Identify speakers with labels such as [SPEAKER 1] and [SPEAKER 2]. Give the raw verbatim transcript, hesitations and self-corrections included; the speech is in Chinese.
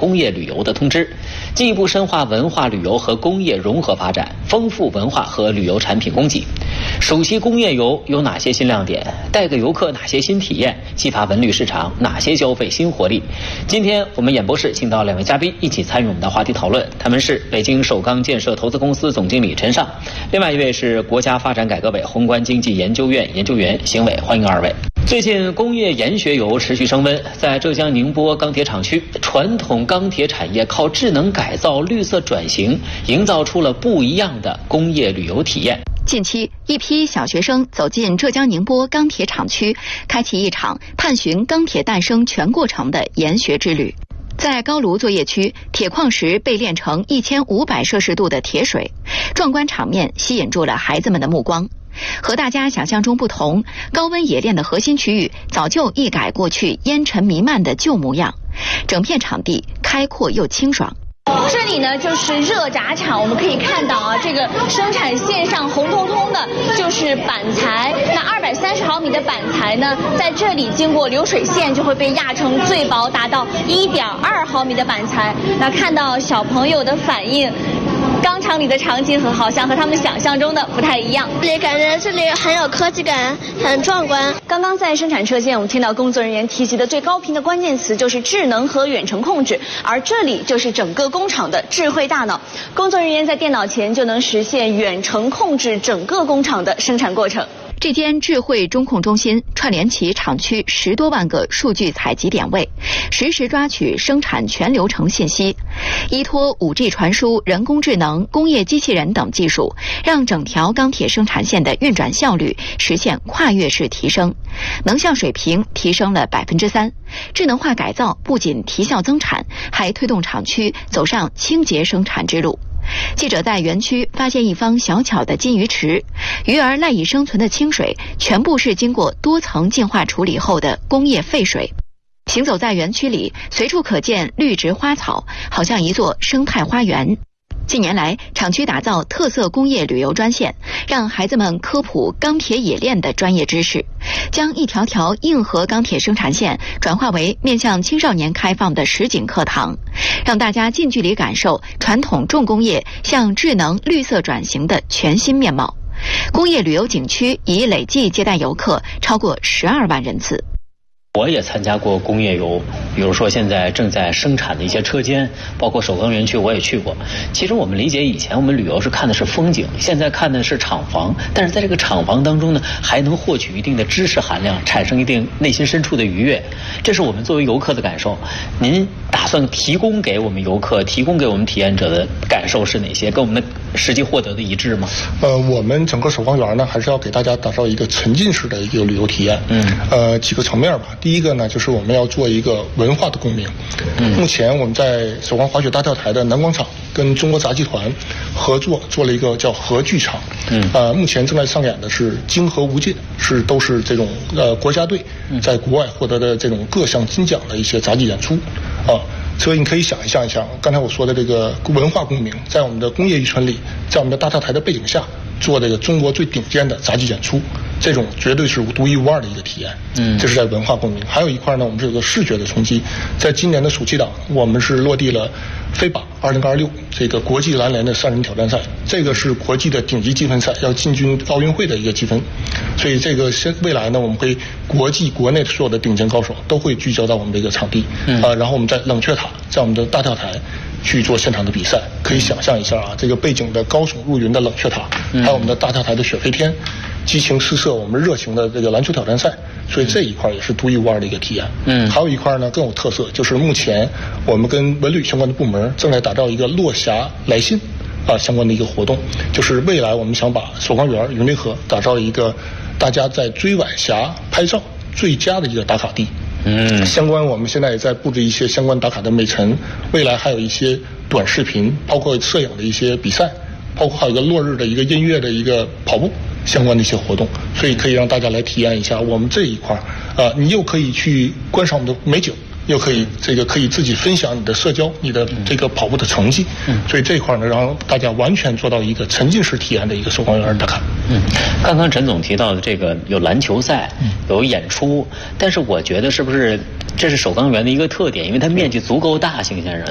[SPEAKER 1] 工业旅游的通知，进一步深化文化旅游和工业融合发展，丰富文化和旅游产品供给。暑期工业游有哪些新亮点？带给游客哪些新体验？激发文旅市场哪些消费新活力？今天我们演播室请到两位嘉宾一起参与我们的话题讨论，他们是北京首钢建设投资公司总经理陈尚，另外一位是国家发展改革委宏观经济研究院研究员邢伟，欢迎二位。最近工业研学游持续升温，在浙江宁波钢铁厂区，传统钢铁产业靠智能改造、绿色转型，营造出了不一样的工业旅游体验。
[SPEAKER 2] 近期，一批小学生走进浙江宁波钢铁厂区，开启一场探寻钢铁诞生全过程的研学之旅。在高炉作业区，铁矿石被炼成一千五百摄氏度的铁水，壮观场面吸引住了孩子们的目光。和大家想象中不同，高温冶炼的核心区域早就一改过去烟尘弥漫的旧模样，整片场地开阔又清爽。
[SPEAKER 3] 这里呢就是热轧厂，我们可以看到啊，这个生产线上红彤彤的就是板材。那二百三十毫米的板材呢，在这里经过流水线就会被压成最薄达到一点二毫米的板材。那看到小朋友的反应，钢厂里的场景和好像和他们想象中的不太一样。
[SPEAKER 4] 这里感觉这里很有科技感，很壮观。
[SPEAKER 3] 刚刚在生产车间，我们听到工作人员提及的最高频的关键词就是智能和远程控制，而这里就是整个工厂的智慧大脑。工作人员在电脑前就能实现远程控制整个工厂的生产过程。
[SPEAKER 2] 这间智慧中控中心串联起厂区十多万个数据采集点位，实时抓取生产全流程信息，依托 五 G 传输、人工智能、工业机器人等技术，让整条钢铁生产线的运转效率实现跨越式提升，能效水平提升了百分之三。智能化改造不仅提效增产，还推动厂区走上清洁生产之路。记者在园区发现一方小巧的金鱼池，鱼儿赖以生存的清水全部是经过多层净化处理后的工业废水。行走在园区里，随处可见绿植花草，好像一座生态花园。近年来，厂区打造特色工业旅游专线，让孩子们科普钢铁冶炼的专业知识，将一条条硬核钢铁生产线转化为面向青少年开放的实景课堂，让大家近距离感受传统重工业向智能绿色转型的全新面貌。工业旅游景区已累计接待游客超过十二万人次。
[SPEAKER 1] 我也参加过工业游，比如说现在正在生产的一些车间，包括首钢园区我也去过。其实我们理解以前我们旅游是看的是风景，现在看的是厂房，但是在这个厂房当中呢，还能获取一定的知识含量，产生一定内心深处的愉悦，这是我们作为游客的感受。您打算提供给我们游客、提供给我们体验者的感受是哪些？跟我们的实际获得的一致吗？
[SPEAKER 5] 呃，我们整个首钢园呢，还是要给大家打造一个沉浸式的一个旅游体验。嗯，呃，几个层面吧。第一个呢，就是我们要做一个文化的共鸣。嗯，目前我们在首钢滑雪大跳台的南广场跟中国杂技团合作做了一个叫核剧场。嗯，呃，目前正在上演的是《金河无尽》，是都是这种呃国家队在国外获得的这种各项金奖的一些杂技演出啊。所以你可以想一想一想，刚才我说的这个文化共鸣，在我们的工业渔村里，在我们的大跳台的背景下，做这个中国最顶尖的杂技演出，这种绝对是独一无二的一个体验。嗯，这是在文化共鸣。还有一块呢，我们是有个视觉的冲击。在今年的暑期档，我们是落地了飞靶二零二六这个国际篮联的三人挑战赛，这个是国际的顶级积分赛，要进军奥运会的一个积分。所以这个现未来呢，我们会国际国内所有的顶尖高手都会聚焦到我们这个场地。嗯，啊、呃，然后我们在冷却塔，在我们的大跳台去做现场的比赛，可以想象一下啊，这个背景的高耸入云的冷却塔，还有我们的大跳台的雪飞天，激情四射我们热情的这个篮球挑战赛，所以这一块也是独一无二的一个体验。嗯，还有一块呢更有特色，就是目前我们跟文旅相关的部门正在打造一个落霞来信啊相关的一个活动，就是未来我们想把首钢园云内河打造一个大家在追晚霞拍照最佳的一个打卡地。嗯，相关我们现在也在布置一些相关打卡的美陈，未来还有一些短视频，包括摄影的一些比赛，包括还有一个落日的一个音乐的一个跑步相关的一些活动，所以可以让大家来体验一下我们这一块。呃，你又可以去观赏我们的美景，又可以这个可以自己分享你的社交，你的这个跑步的成绩。嗯，所以这一块呢，让大家完全做到一个沉浸式体验的一个首钢园打卡。
[SPEAKER 1] 嗯，刚刚陈总提到的这个有篮球赛，有演出，但是我觉得是不是这是首钢园的一个特点，因为它面积足够大，邢先生。